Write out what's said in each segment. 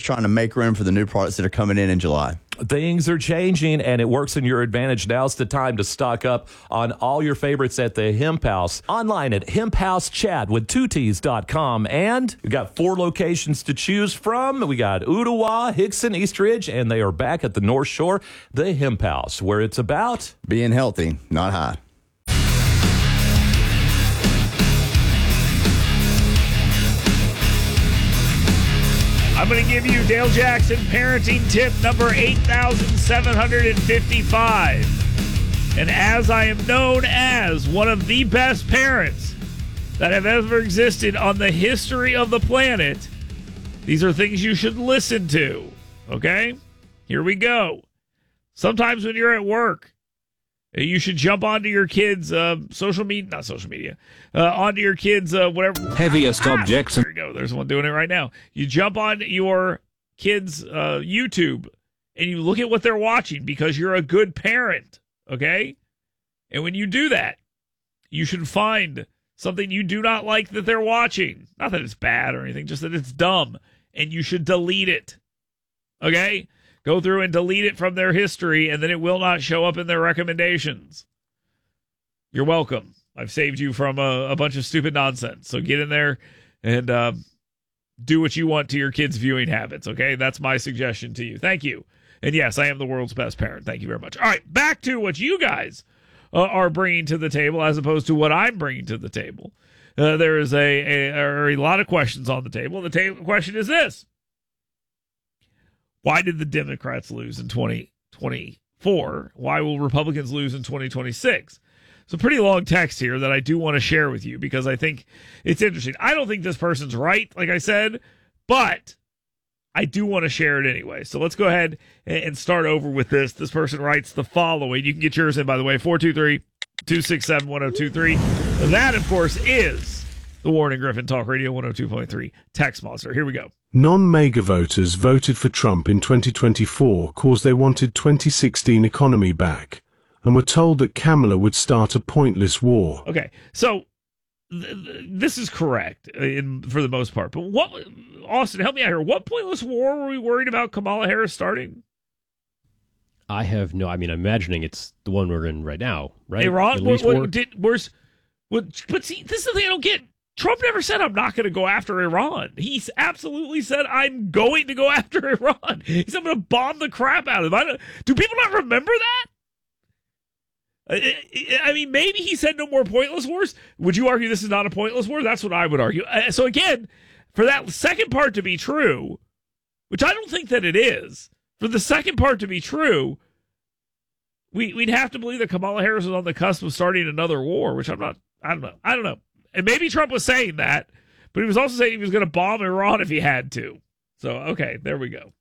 trying to make room for the new products that are coming in July. Things are changing, and it works in your advantage. Now's the time to stock up on all your favorites at the Hemp House. Online at hemphousechad.com. And we got 4 locations to choose from. We got Ottawa, Hickson, East Ridge, and they are back at the North Shore, the Hemp House, where it's about being healthy, not high. I'm going to give you Dale Jackson parenting tip number 8,755. And as I am known as one of the best parents that have ever existed on the history of the planet, these are things you should listen to. Okay? Here we go. Sometimes when you're at work, you should jump onto your kids' onto your kids' whatever. Heaviest objects. There you go. There's one doing it right now. You jump on your kids' YouTube and you look at what they're watching because you're a good parent, okay? And when you do that, you should find something you do not like that they're watching. Not that it's bad or anything, just that it's dumb. And you should delete it, okay? Go through and delete it from their history, and then it will not show up in their recommendations. You're welcome. I've saved you from a bunch of stupid nonsense. So get in there and do what you want to your kids' viewing habits, okay? That's my suggestion to you. Thank you. And yes, I am the world's best parent. Thank you very much. All right, back to what you guys are bringing to the table as opposed to what I'm bringing to the table. There is a lot of questions on the table. The question is this. Why did the Democrats lose in 2024? Why will Republicans lose in 2026? It's a pretty long text here that I do want to share with you because I think it's interesting. I don't think this person's right, like I said, but I do want to share it anyway. So let's go ahead and start over with this. This person writes the following. You can get yours in, by the way, 423-267-1023. That, of course, is the Warren and Griffin Talk Radio 102.3 Text Monster. Here we go. Non-MAGA voters voted for Trump in 2024 because they wanted 2016 economy back and were told that Kamala would start a pointless war. Okay, so this is correct for the most part. But what, Austin, help me out here. What pointless war were we worried about Kamala Harris starting? I have no. I mean, I'm imagining it's the one we're in right now, right? Iran. But see, this is the thing I don't get. Trump never said, I'm not going to go after Iran. He's absolutely said, I'm going to go after Iran. He said, I'm going to bomb the crap out of them. Do people not remember that? I mean, maybe he said no more pointless wars. Would you argue this is not a pointless war? That's what I would argue. So again, for that second part to be true, which I don't think that it is, for the second part to be true, we'd have to believe that Kamala Harris was on the cusp of starting another war, which I don't know. And maybe Trump was saying that, but he was also saying he was going to bomb Iran if he had to. So, okay, there we go.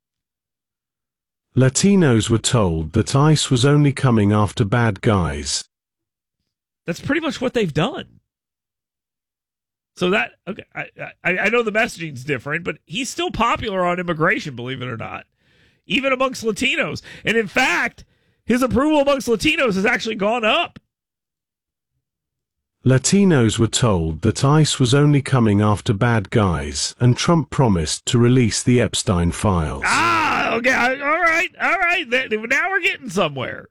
Latinos were told that ICE was only coming after bad guys. That's pretty much what they've done. So that, okay, I know the messaging's different, but he's still popular on immigration, believe it or not, even amongst Latinos. And in fact, his approval amongst Latinos has actually gone up. Latinos were told that ICE was only coming after bad guys, and Trump promised to release the Epstein files. Ah, okay, all right. Now we're getting somewhere.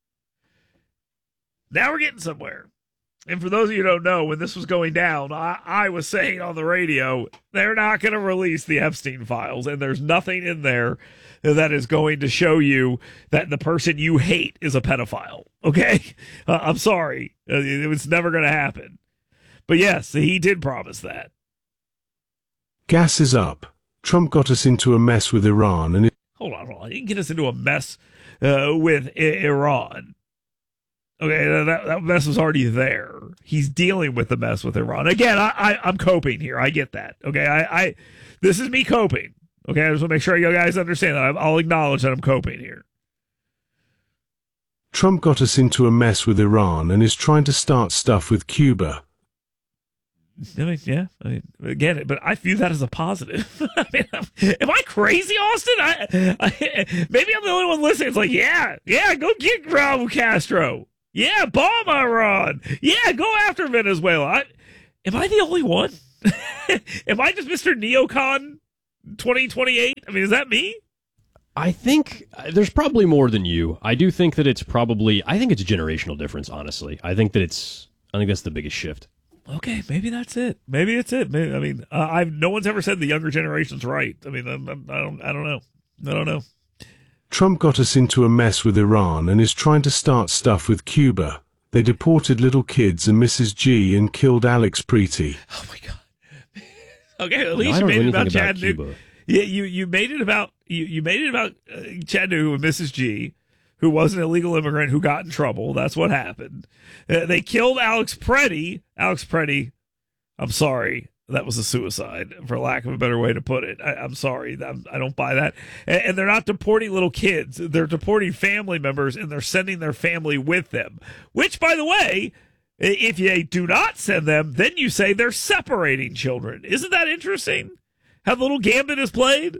And for those of you who don't know, when this was going down, I was saying on the radio, they're not going to release the Epstein files, and there's nothing in there that is going to show you that the person you hate is a pedophile. Okay? I'm sorry. It was never going to happen. But yes, he did promise that. Gas is up. Trump got us into a mess with Iran. And Hold on. He didn't get us into a mess with Iran. Okay, that mess was already there. He's dealing with the mess with Iran. Again, I'm coping here. I get that. Okay, this is me coping. Okay, I just want to make sure you guys understand that. I'll acknowledge that I'm coping here. Trump got us into a mess with Iran and is trying to start stuff with Cuba. Again, but I view that as a positive. Am I crazy, Austin? Maybe I'm the only one listening. It's like, yeah, go get Raul Castro. Yeah, bomb Iran. Yeah, go after Venezuela. Am I the only one? Am I just Mr. Neocon 2028? I mean, is that me? I think there's probably more than you. I do think that it's probably, I think it's a generational difference, honestly. I think that's the biggest shift. Okay, maybe that's it. Maybe it's it. Maybe, I mean, no one's ever said the younger generation's right. I mean, I don't know. Trump got us into a mess with Iran and is trying to start stuff with Cuba. They deported little kids and Mrs. G and killed Alex Preeti. Oh my God. Okay, at least I you don't made know it about anything Chad about Newton. Cuba. Yeah, you made it about Chattanooga with Mrs. G, who was an illegal immigrant who got in trouble. That's what happened. They killed Alex Preeti. Alex Preeti, I'm sorry, that was a suicide, for lack of a better way to put it. I'm sorry, I don't buy that. And they're not deporting little kids. They're deporting family members, and they're sending their family with them. Which, by the way, if you do not send them, then you say they're separating children. Isn't that interesting? How the little gambit is played?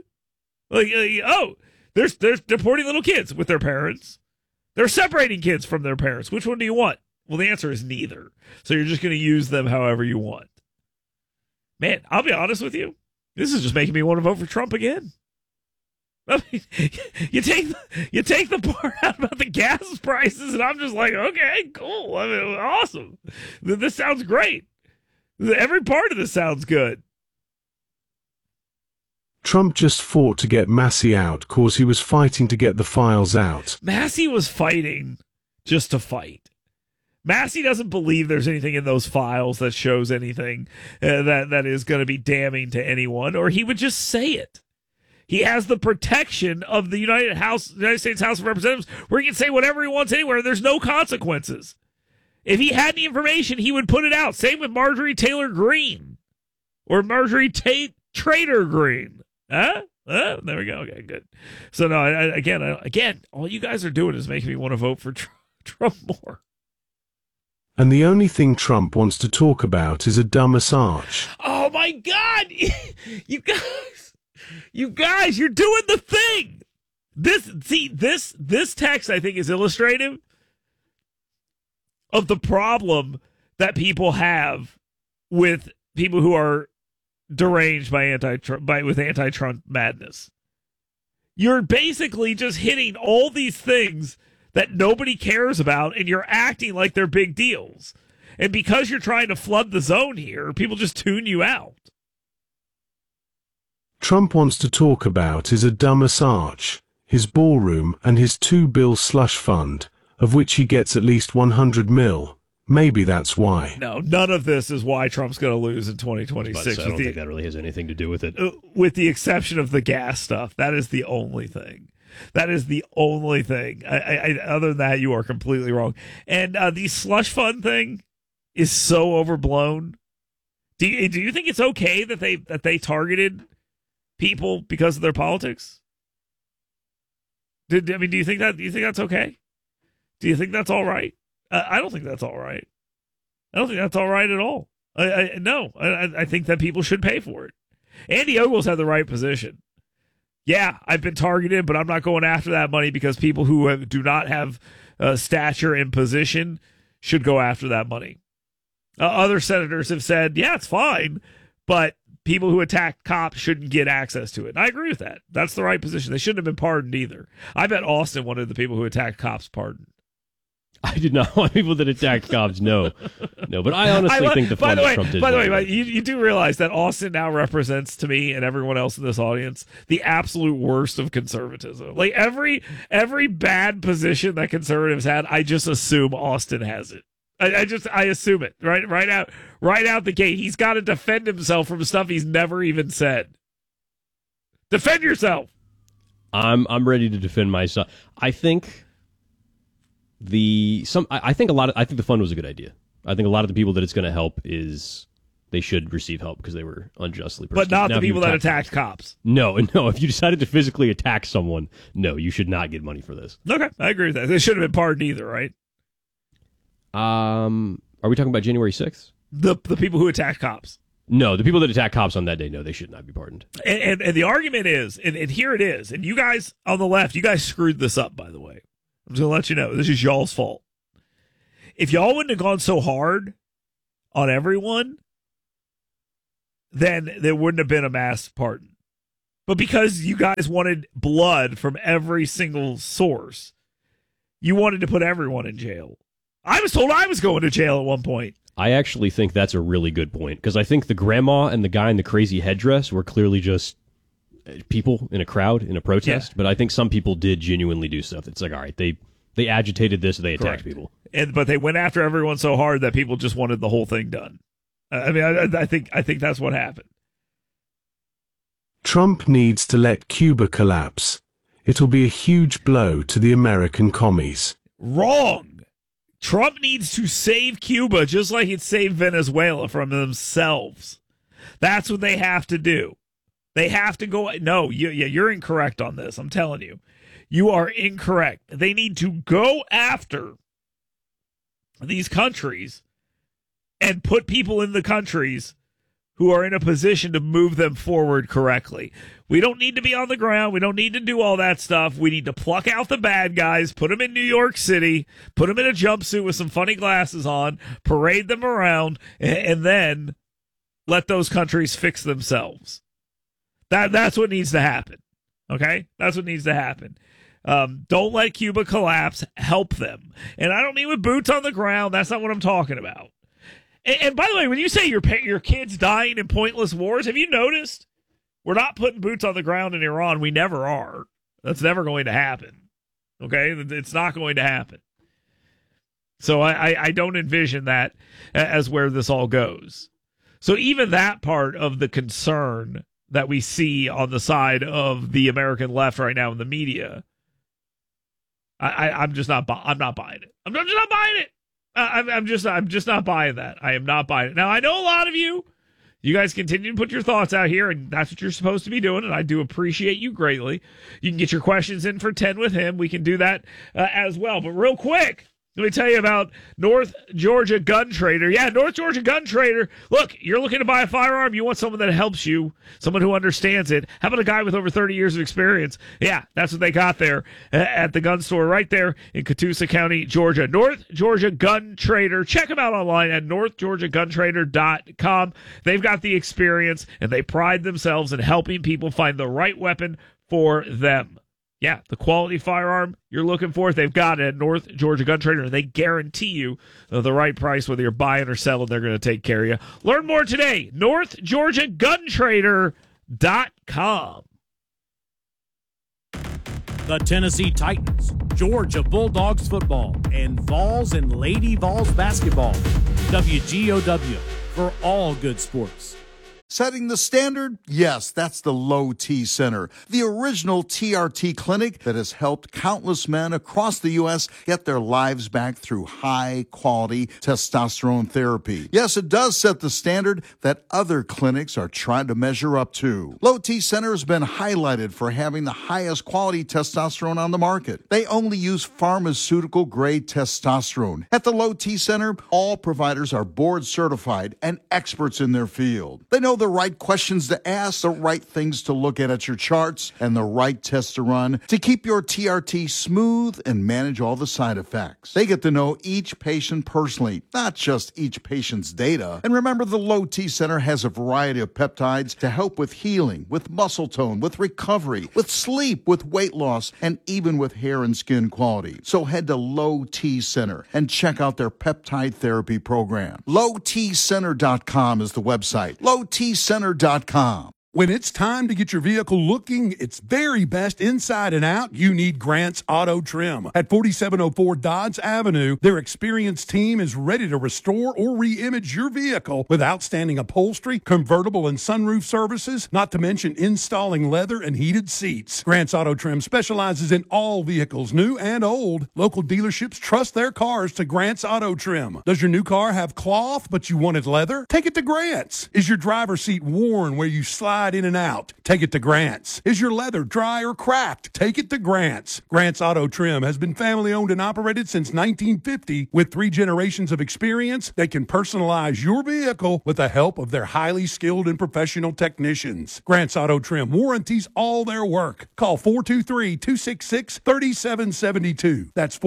They're deporting little kids with their parents. They're separating kids from their parents. Which one do you want? Well, the answer is neither. So you're just going to use them however you want. Man, I'll be honest with you. This is just making me want to vote for Trump again. I mean, you take the part out about the gas prices, and I'm just like, okay, cool. I mean, awesome. This sounds great. Every part of this sounds good. Trump just fought to get Massey out cause he was fighting to get the files out. Massey was fighting just to fight. Massey doesn't believe there's anything in those files that shows anything that is going to be damning to anyone, or he would just say it. He has the protection of the United States House of Representatives, where he can say whatever he wants anywhere. There's no consequences. If he had any information, he would put it out. Same with Marjorie Taylor Greene or Marjorie Trader Greene. Huh? There we go. Okay, good. So no, again, all you guys are doing is making me want to vote for Trump more. And the only thing Trump wants to talk about is a dumb massage. Oh my God, you guys, you're doing the thing. This text I think is illustrative of the problem that people have with people who are deranged by anti-Trump madness. You're basically just hitting all these things that nobody cares about, and you're acting like they're big deals. And because you're trying to flood the zone here, people just tune you out. Trump wants to talk about is a dumb massage, his ballroom, and his $2 billion slush fund, of which he gets at least $100 million. Maybe that's why. No, none of this is why Trump's going to lose in 2026. I don't think that really has anything to do with it. With the exception of the gas stuff. That is the only thing. That is the only thing. Other than that, you are completely wrong. And the slush fund thing is so overblown. Do you think it's okay that they targeted people because of their politics? Do you think that's okay? Do you think that's all right? I don't think that's all right. I don't think that's all right at all. I think that people should pay for it. Andy Ogles had the right position. Yeah, I've been targeted, but I'm not going after that money because people who do not have stature and position should go after that money. Other senators have said, yeah, it's fine, but people who attack cops shouldn't get access to it. And I agree with that. That's the right position. They shouldn't have been pardoned either. I bet Austin wanted the people who attacked cops pardoned. I did not want people that attacked cops. No, but I honestly think the fun that Trump did. By the way, you do realize that Austin now represents to me and everyone else in this audience the absolute worst of conservatism. Like every bad position that conservatives had, I just assume Austin has it. I assume it right out the gate. He's got to defend himself from stuff he's never even said. Defend yourself. I'm ready to defend myself. I think the fund was a good idea. I think a lot of the people that it's going to help is they should receive help because they were unjustly persecuted. But not the people that attacked cops. No. If you decided to physically attack someone, no, you should not get money for this. Okay, I agree with that. They shouldn't have been pardoned either, right? Are we talking about January 6th? The people who attack cops. No, the people that attack cops on that day, no, they should not be pardoned. And the argument is, and here it is, and you guys on the left, you guys screwed this up, by the way. I'm just going to let you know, this is y'all's fault. If y'all wouldn't have gone so hard on everyone, then there wouldn't have been a mass pardon. But because you guys wanted blood from every single source, you wanted to put everyone in jail. I was told I was going to jail at one point. I actually think that's a really good point, because I think the grandma and the guy in the crazy headdress were clearly just people in a crowd in a protest. Yeah. But I think some people did genuinely do stuff. It's like, all right, they agitated this, they attacked people. But they went after everyone so hard that people just wanted the whole thing done. I think that's what happened. Trump needs to let Cuba collapse. It'll be a huge blow to the American commies. Wrong. Trump needs to save Cuba just like he'd save Venezuela from themselves. That's what they have to do. They have to go. No, you're incorrect on this. I'm telling you. You are incorrect. They need to go after these countries and put people in the countries who are in a position to move them forward correctly. We don't need to be on the ground. We don't need to do all that stuff. We need to pluck out the bad guys, put them in New York City, put them in a jumpsuit with some funny glasses on, parade them around, and then let those countries fix themselves. That's what needs to happen. Okay? That's what needs to happen. Don't let Cuba collapse. Help them. And I don't mean with boots on the ground. That's not what I'm talking about. And by the way, when you say your kids dying in pointless wars, have you noticed? We're not putting boots on the ground in Iran. We never are. That's never going to happen. Okay? It's not going to happen. So I don't envision that as where this all goes. So even that part of the concern that we see on the side of the American left right now in the media, I'm not buying it. I'm just not buying it. I'm just not buying that. I am not buying it. Now, I know a lot of you guys continue to put your thoughts out here, and that's what you're supposed to be doing, and I do appreciate you greatly. You can get your questions in for 10 with him. We can do that as well. But real quick, let me tell you about North Georgia Gun Trader. Yeah, North Georgia Gun Trader. Look, you're looking to buy a firearm. You want someone that helps you, someone who understands it. How about a guy with over 30 years of experience? Yeah, that's what they got there at the gun store right there in Catoosa County, Georgia. North Georgia Gun Trader. Check them out online at northgeorgiaguntrader.com. They've got the experience, and they pride themselves in helping people find the right weapon for them. Yeah, the quality firearm you're looking for, they've got it at North Georgia Gun Trader, and they guarantee you the right price, whether you're buying or selling. They're going to take care of you. Learn more today, northgeorgiaguntrader.com. The Tennessee Titans, Georgia Bulldogs football, and Vols and Lady Vols basketball. WGOW for all good sports. Setting the standard? Yes, that's the Low T Center, the original TRT clinic that has helped countless men across the U.S. get their lives back through high-quality testosterone therapy. Yes, it does set the standard that other clinics are trying to measure up to. Low T Center has been highlighted for having the highest quality testosterone on the market. They only use pharmaceutical-grade testosterone. At the Low T Center, all providers are board-certified and experts in their field. They know the right questions to ask, the right things to look at your charts, and the right tests to run to keep your TRT smooth and manage all the side effects. They get to know each patient personally, not just each patient's data. And remember, the Low T Center has a variety of peptides to help with healing, with muscle tone, with recovery, with sleep, with weight loss, and even with hair and skin quality. So head to Low T Center and check out their peptide therapy program. LowTCenter.com is the website. LowTCenter.com. When it's time to get your vehicle looking its very best inside and out, you need Grant's Auto Trim. At 4704 Dodge Avenue, their experienced team is ready to restore or re-image your vehicle with outstanding upholstery, convertible and sunroof services, not to mention installing leather and heated seats. Grant's Auto Trim specializes in all vehicles, new and old. Local dealerships trust their cars to Grant's Auto Trim. Does your new car have cloth but you wanted leather? Take it to Grant's. Is your driver's seat worn where you slide in and out? Take it to Grant's. Is your leather dry or cracked? Take it to Grant's. Grant's Auto Trim has been family owned and operated since 1950. With 3 generations of experience, they can personalize your vehicle with the help of their highly skilled and professional technicians. Grant's Auto Trim warranties all their work. Call 423-266-3772. That's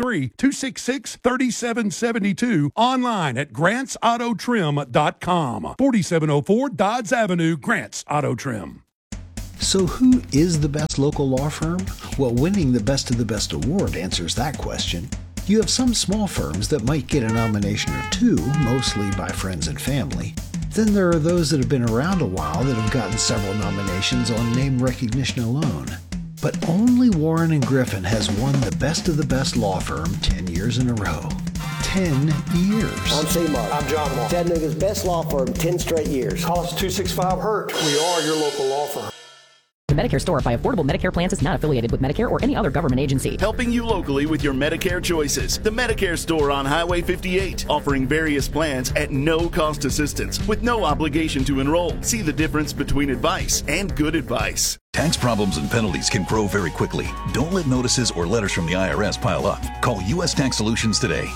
423-266-3772. Online at grantsautotrim.com. 4704 Dodds Avenue, Grant's Auto Trim. So who is the best local law firm? Well, winning the Best of the Best award answers that question. You have some small firms that might get a nomination or two, mostly by friends and family. Then there are those that have been around a while that have gotten several nominations on name recognition alone. But only Warren & Griffin has won the Best of the Best law firm 10 years in a row. 10 years. I'm C-Mark. I'm John Mark. Chattanooga's best law firm, 10 straight years. Call us 265-HURT. We are your local law firm. The Medicare Store by Affordable Medicare Plans is not affiliated with Medicare or any other government agency. Helping you locally with your Medicare choices. The Medicare Store on Highway 58, offering various plans at no cost assistance with no obligation to enroll. See the difference between advice and good advice. Tax problems and penalties can grow very quickly. Don't let notices or letters from the IRS pile up. Call U.S. Tax Solutions today.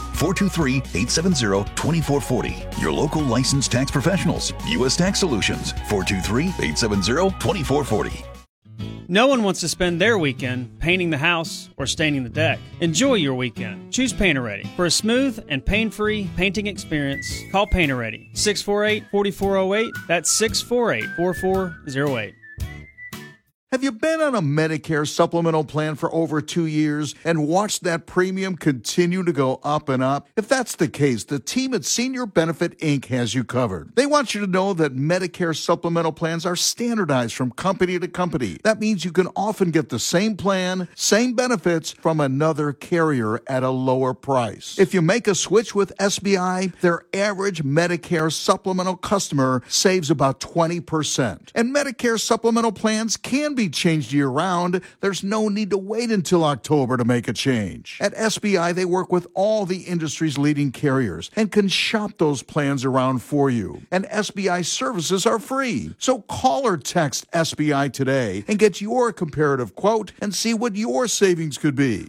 423-870-2440. Your local licensed tax professionals. U.S. Tax Solutions. 423-870-2440. No one wants to spend their weekend painting the house or staining the deck. Enjoy your weekend. Choose Painter-Ready. For a smooth and pain-free painting experience, call Painter-Ready. 648-4408. That's 648-4408. Have you been on a Medicare supplemental plan for over 2 years and watched that premium continue to go up and up? If that's the case, the team at Senior Benefit Inc. has you covered. They want you to know that Medicare supplemental plans are standardized from company to company. That means you can often get the same plan, same benefits from another carrier at a lower price. If you make a switch with SBI, their average Medicare supplemental customer saves about 20%. And Medicare supplemental plans can be changed year-round. There's no need to wait until October to make a change. At SBI, they work with all the industry's leading carriers and can shop those plans around for you. And SBI services are free. So call or text SBI today and get your comparative quote and see what your savings could be.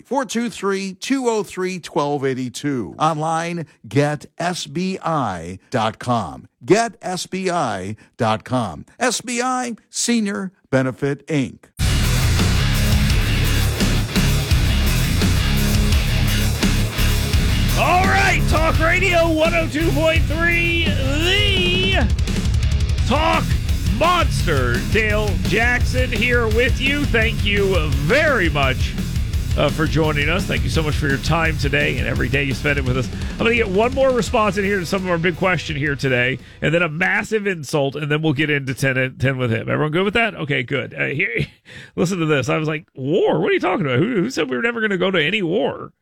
423-203-1282. Online, getsbi.com. GetSBI.com. SBI Senior Benefit Inc. All right, Talk Radio 102.3, the Talk Monster. Dale Jackson here with you. Thank you very much for joining us. Thank you so much for your time today and every day you spend it with us. I'm going to get one more response in here to some of our big question here today, and then a massive insult, and then we'll get into 10 with him. Everyone good with that? Okay, good. Here, listen to this. I was like, war? What are you talking about? Who said we were never going to go to any war?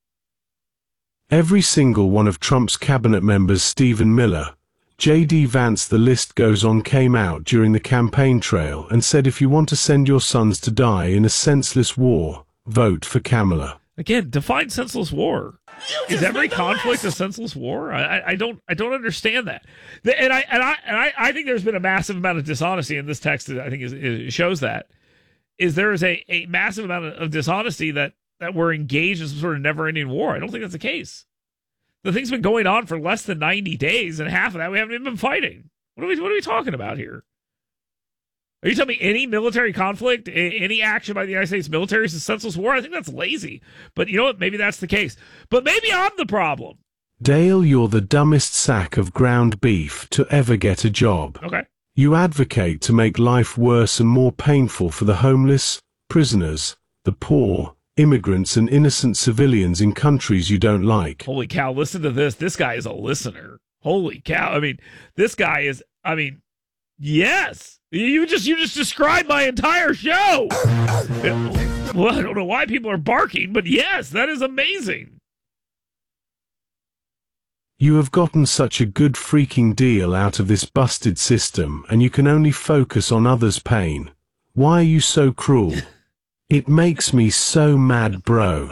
Every single one of Trump's cabinet members, Stephen Miller, J.D. Vance, the list goes on, came out during the campaign trail and said if you want to send your sons to die in a senseless war, vote for Kamala. Again, define senseless war. Is every conflict a senseless war? I don't understand that. And I think there's been a massive amount of dishonesty in this text. I think it shows that. There is a massive amount of dishonesty that we're engaged in some sort of never-ending war. I don't think that's the case. The thing's been going on for less than 90 days, and half of that we haven't even been fighting. What are we talking about here? Are you telling me any military conflict, any action by the United States military is a senseless war? I think that's lazy. But you know what? Maybe that's the case. But maybe I'm the problem. Dale, you're the dumbest sack of ground beef to ever get a job. Okay. You advocate to make life worse and more painful for the homeless, prisoners, the poor, immigrants, and innocent civilians in countries you don't like. Holy cow, listen to this. This guy is a listener. Holy cow. I mean, this guy is, yes. You just described my entire show. Well, I don't know why people are barking, but yes, that is amazing. You have gotten such a good freaking deal out of this busted system, and you can only focus on others' pain. Why are you so cruel? It makes me so mad, bro.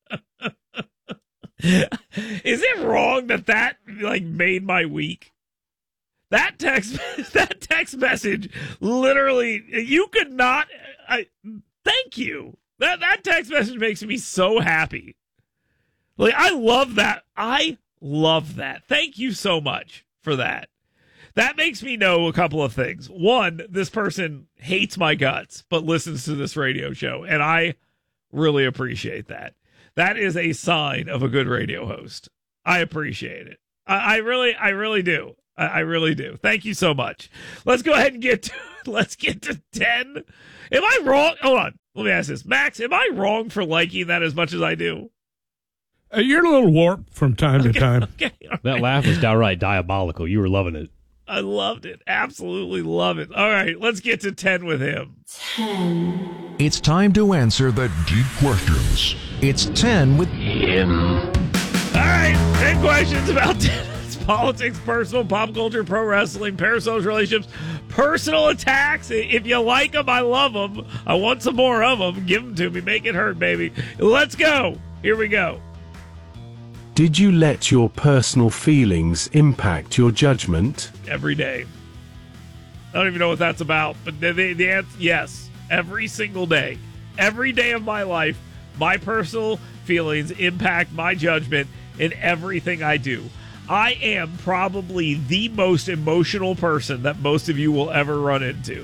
Is it wrong that made my week? That text message, literally, you could not. Thank you. That text message makes me so happy. I love that. I love that. Thank you so much for that. That makes me know a couple of things. One, this person hates my guts, but listens to this radio show, and I really appreciate that. That is a sign of a good radio host. I appreciate it. I really do. I really do. Thank you so much. Let's go ahead and get to 10. Am I wrong? Hold on. Let me ask this. Max, am I wrong for liking that as much as I do? You're a little warped from time to time. Okay. That laugh was downright diabolical. You were loving it. I loved it. Absolutely love it. All right, let's get to 10 with him. 10. It's time to answer the deep questions. It's 10 with him. All right, 10 questions about tennis, politics, personal, pop culture, pro wrestling, parasocial relationships, personal attacks. If you like them, I love them. I want some more of them. Give them to me. Make it hurt, baby. Let's go. Here we go. Did you let your personal feelings impact your judgment? Every day. I don't even know what that's about, but the answer, yes. Every single day. Every day of my life, my personal feelings impact my judgment in everything I do. I am probably the most emotional person that most of you will ever run into.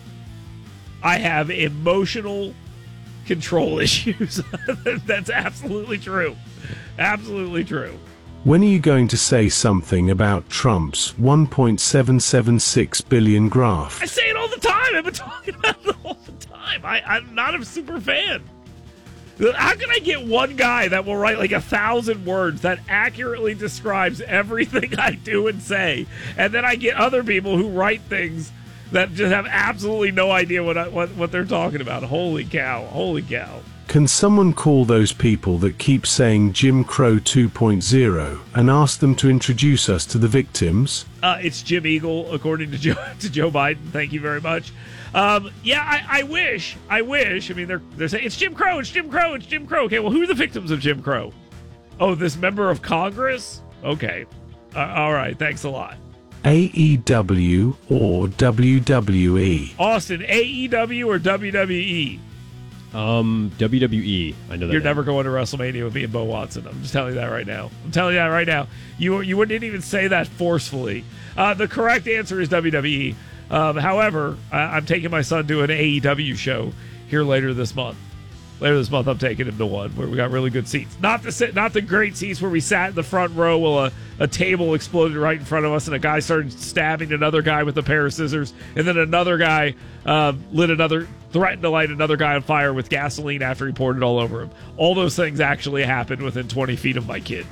I have emotional control issues. That's absolutely true. Absolutely true. When are you going to say something about Trump's 1.776 billion graft? I say it all the time. I've been talking about it all the time. I'm not a super fan. How can I get one guy that will write like 1,000 words that accurately describes everything I do and say, and then I get other people who write things that just have absolutely no idea what they're talking about? Holy cow. Holy cow. Can someone call those people that keep saying Jim Crow 2.0 and ask them to introduce us to the victims? It's Jim Eagle, according to Joe Biden. Thank you very much. I wish. I mean, they're saying it's Jim Crow. It's Jim Crow. It's Jim Crow. Okay, well, who are the victims of Jim Crow? Oh, this member of Congress? Okay. All right. Thanks a lot. AEW or WWE? Austin, AEW or WWE? WWE. I know that. You're never going to WrestleMania with me and Bo Watson. I'm just telling you that right now. You wouldn't even say that forcefully. The correct answer is WWE. However, I'm taking my son to an AEW show here later this month. Later this month, I'm taking him to one where we got really good seats. Not the great seats where we sat in the front row while a table exploded right in front of us and a guy started stabbing another guy with a pair of scissors, and then another guy threatened to light another guy on fire with gasoline after he poured it all over him. All those things actually happened within 20 feet of my kid.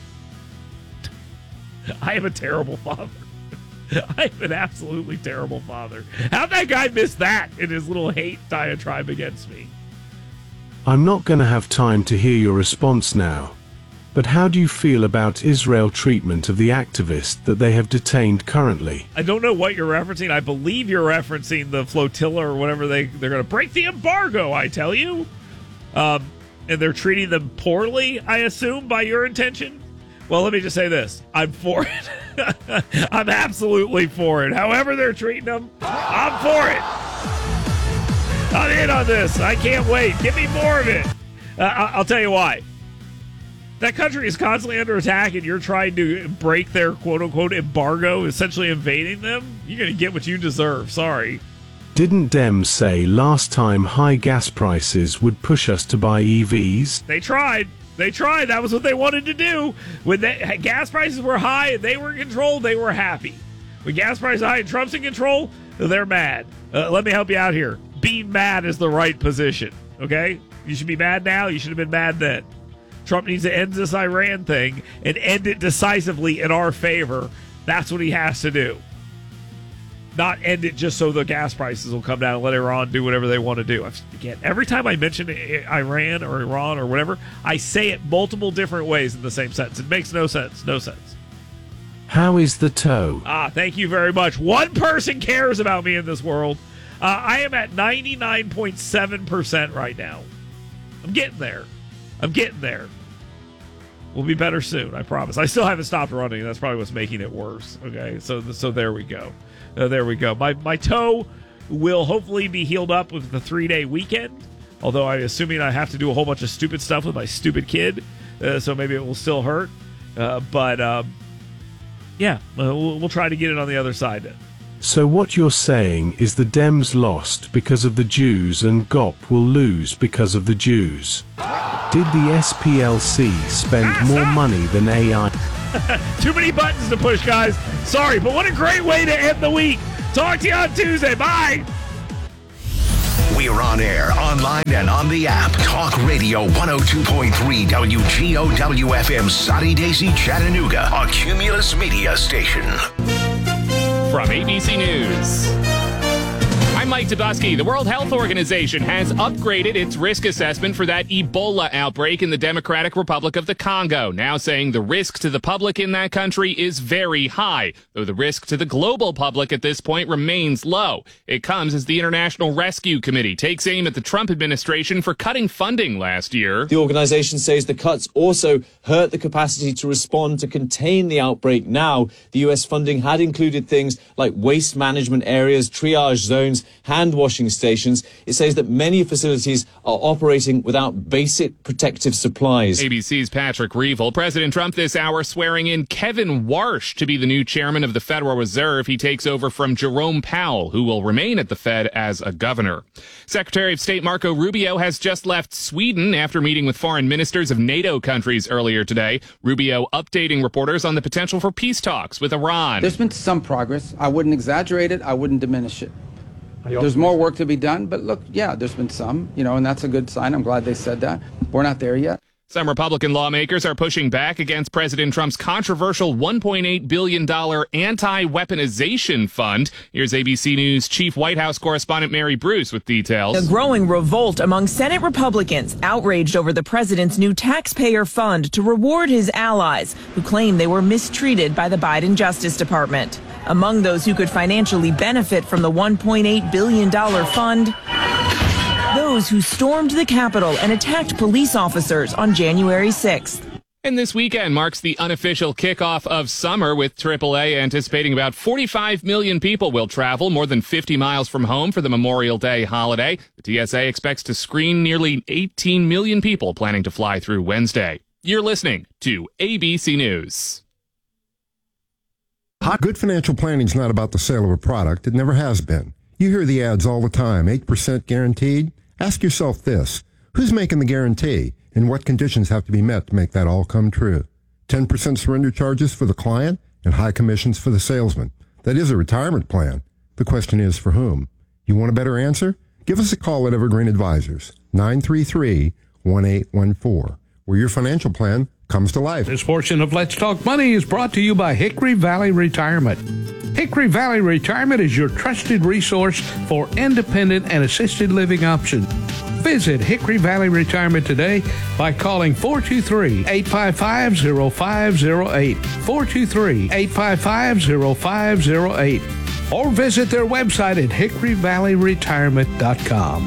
I am a terrible father. I'm an absolutely terrible father. How'd that guy miss that in his little hate diatribe against me? I'm not going to have time to hear your response now, but how do you feel about Israel treatment of the activist that they have detained currently? I don't know what you're referencing. I believe you're referencing the flotilla or whatever they're going to break the embargo, I tell you. And they're treating them poorly, I assume, by your intention. Well, let me just say this. I'm for it. I'm absolutely for it. However they're treating them, I'm for it. I'm in on this. I can't wait. Give me more of it. I'll tell you why. That country is constantly under attack, and you're trying to break their quote-unquote embargo, essentially invading them. You're going to get what you deserve. Sorry. Didn't Dems say last time high gas prices would push us to buy EVs? They tried. That was what they wanted to do. When gas prices were high and they were in control, they were happy. When gas prices are high and Trump's in control, they're mad. Let me help you out here. Being mad is the right position, okay? You should be mad now. You should have been mad then. Trump needs to end this Iran thing and end it decisively in our favor. That's what he has to do. Not end it just so the gas prices will come down and let Iran do whatever they want to do. Again, every time I mention Iran or Iran or whatever, I say it multiple different ways in the same sentence. It makes no sense. No sense. How is the toe? Thank you very much. One person cares about me in this world. I am at 99.7% right now. I'm getting there. We'll be better soon, I promise. I still haven't stopped running. That's probably what's making it worse. Okay, so there we go. There we go. My toe will hopefully be healed up with the 3-day weekend, although I'm assuming I have to do a whole bunch of stupid stuff with my stupid kid, so maybe it will still hurt. But we'll try to get it on the other side. So what you're saying is the Dems lost because of the Jews and GOP will lose because of the Jews. Did the SPLC spend more money than AI? Too many buttons to push, guys. Sorry, but what a great way to end the week. Talk to you on Tuesday. Bye. We're on air, online, and on the app. Talk Radio 102.3 WGOW FM, Sunny Daisy, Chattanooga, a Cumulus Media station. From ABC News, I'm Mike Dubusky. The World Health Organization has upgraded its risk assessment for that Ebola outbreak in the Democratic Republic of the Congo, now saying the risk to the public in that country is very high, though the risk to the global public at this point remains low. It comes as the International Rescue Committee takes aim at the Trump administration for cutting funding last year. The organization says the cuts also hurt the capacity to respond to contain the outbreak now. The U.S. funding had included things like waste management areas, triage zones, hand washing stations. It says that many facilities are operating without basic protective supplies. ABC's Patrick Reevell. President Trump this hour swearing in Kevin Warsh to be the new chairman of the Federal Reserve. He takes over from Jerome Powell, who will remain at the Fed as a governor. Secretary of State Marco Rubio has just left Sweden after meeting with foreign ministers of NATO countries earlier today. Rubio updating reporters on the potential for peace talks with Iran. There's been some progress. I wouldn't exaggerate it. I wouldn't diminish it. There's more work to be done, but look, yeah, there's been some, and that's a good sign. I'm glad they said that. We're not there yet. Some Republican lawmakers are pushing back against President Trump's controversial $1.8 billion anti-weaponization fund. Here's ABC News Chief White House correspondent Mary Bruce with details. A growing revolt among Senate Republicans outraged over the president's new taxpayer fund to reward his allies who claim they were mistreated by the Biden Justice Department. Among those who could financially benefit from the $1.8 billion fund, those who stormed the Capitol and attacked police officers on January 6th. And this weekend marks the unofficial kickoff of summer, with AAA anticipating about 45 million people will travel more than 50 miles from home for the Memorial Day holiday. The TSA expects to screen nearly 18 million people planning to fly through Wednesday. You're listening to ABC News. Good financial planning is not about the sale of a product. It never has been. You hear the ads all the time, 8% guaranteed. Ask yourself this: who's making the guarantee, and what conditions have to be met to make that all come true? 10% surrender charges for the client and high commissions for the salesman. That is a retirement plan. The question is, for whom? You want a better answer? Give us a call at Evergreen Advisors, 933-1814, where your financial plan comes to life. This portion of Let's Talk Money is brought to you by Hickory Valley Retirement. Hickory Valley Retirement is your trusted resource for independent and assisted living options. Visit Hickory Valley Retirement today by calling 423-855-0508, 423-855-0508, or visit their website at hickoryvalleyretirement.com.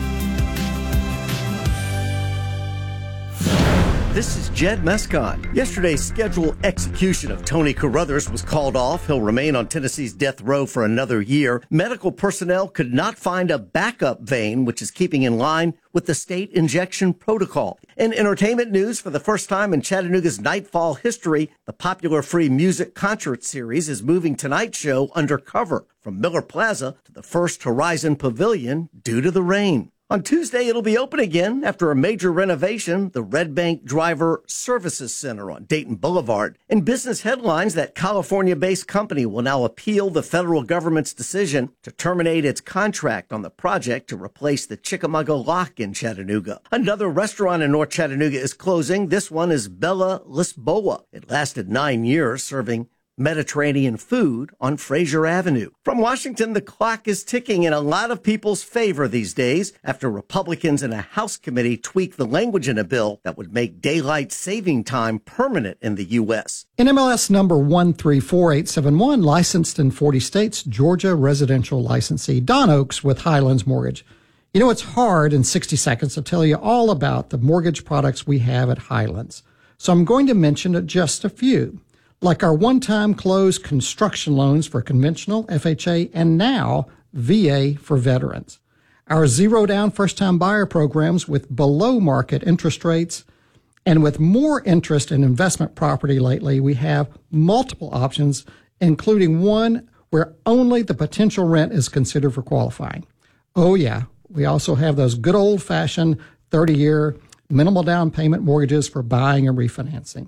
This is Jed Mescott. Yesterday's scheduled execution of Tony Carruthers was called off. He'll remain on Tennessee's death row for another year. Medical personnel could not find a backup vein, which is keeping in line with the state injection protocol. In entertainment news, for the first time in Chattanooga's Nightfall history, the popular free music concert series is moving tonight's show undercover from Miller Plaza to the First Horizon Pavilion due to the rain. On Tuesday, it'll be open again after a major renovation, the Red Bank Driver Services Center on Dayton Boulevard. In business headlines, that California-based company will now appeal the federal government's decision to terminate its contract on the project to replace the Chickamauga Lock in Chattanooga. Another restaurant in North Chattanooga is closing. This one is Bella Lisboa. It lasted 9 years, serving Mediterranean food on Fraser Avenue. From Washington, the clock is ticking in a lot of people's favor these days after Republicans in a House committee tweaked the language in a bill that would make daylight saving time permanent in the U.S. NMLS number 134871, licensed in 40 states, Georgia residential licensee Don Oaks with Highlands Mortgage. You know, it's hard in 60 seconds to tell you all about the mortgage products we have at Highlands. So I'm going to mention just a few, like our one-time closed construction loans for conventional, FHA, and now VA for veterans. Our zero-down first-time buyer programs with below-market interest rates. And with more interest in investment property lately, we have multiple options, including one where only the potential rent is considered for qualifying. Oh, yeah. We also have those good old-fashioned 30-year minimal down payment mortgages for buying and refinancing.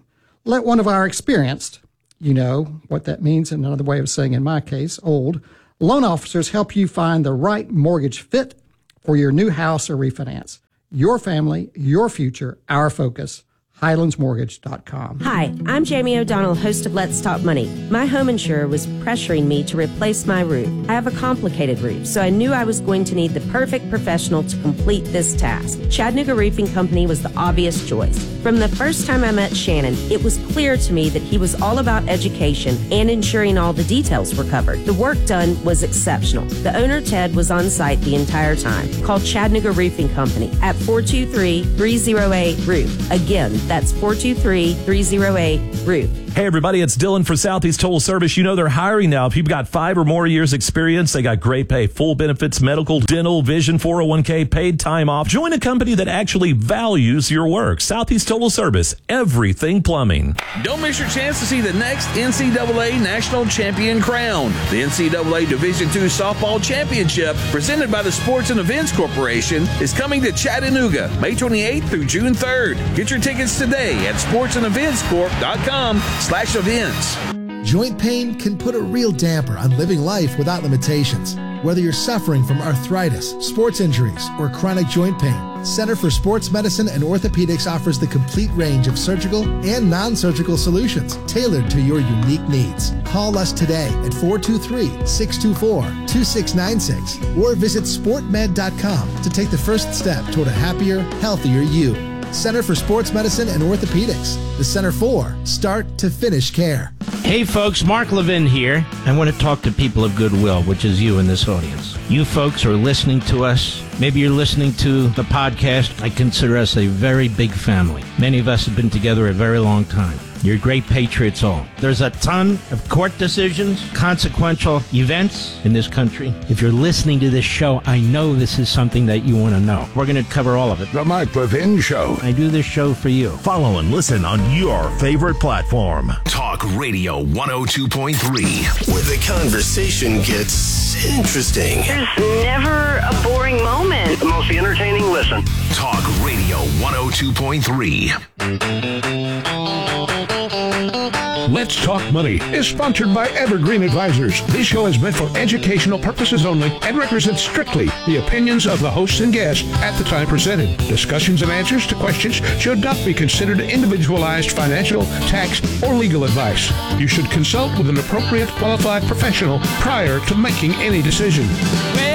Let one of our experienced, you know what that means, and another way of saying in my case, old, loan officers help you find the right mortgage fit for your new house or refinance. Your family, your future, our focus. HighlandsMortgage.com. Hi, I'm Jamie O'Donnell, host of Let's Talk Money. My home insurer was pressuring me to replace my roof. I have a complicated roof, so I knew I was going to need the perfect professional to complete this task. Chattanooga Roofing Company was the obvious choice. From the first time I met Shannon, it was clear to me that he was all about education and ensuring all the details were covered. The work done was exceptional. The owner, Ted, was on site the entire time. Call Chattanooga Roofing Company at 423-308-ROOF. Again, that's 423-308-ROOF. Hey everybody, it's Dylan for Southeast Total Service. You know they're hiring now. If you've got 5 or more years experience, they got great pay, full benefits, medical, dental, vision, 401k, paid time off. Join a company that actually values your work. Southeast Total Service, everything plumbing. Don't miss your chance to see the next NCAA National Champion crown. The NCAA Division II Softball Championship, presented by the Sports and Events Corporation, is coming to Chattanooga May 28th through June 3rd. Get your tickets today at sportsandeventscorp.com/events. Joint pain can put a real damper on living life without limitations. Whether you're suffering from arthritis, sports injuries, or chronic joint pain, Center for Sports Medicine and Orthopedics offers the complete range of surgical and non-surgical solutions tailored to your unique needs. Call us today at 423-624-2696 or visit sportmed.com to take the first step toward a happier, healthier you. Center for Sports Medicine and Orthopedics. The Center for start to finish care. Hey folks, Mark Levin here. I want to talk to people of goodwill, which is you in this audience. You folks are listening to us. Maybe you're listening to the podcast. I consider us a very big family. Many of us have been together a very long time. You're great patriots all. There's a ton of court decisions, consequential events in this country. If you're listening to this show, I know this is something that you want to know. We're going to cover all of it. The Mark Levin Show. I do this show for you. Follow and listen on your favorite platform. Talk Radio 102.3, where the conversation gets interesting. There's never a boring moment. The most entertaining listen. Talk Radio 102.3. Let's Talk Money is sponsored by Evergreen Advisors. This show is meant for educational purposes only and represents strictly the opinions of the hosts and guests at the time presented. Discussions and answers to questions should not be considered individualized financial, tax, or legal advice. You should consult with an appropriate qualified professional prior to making any decision.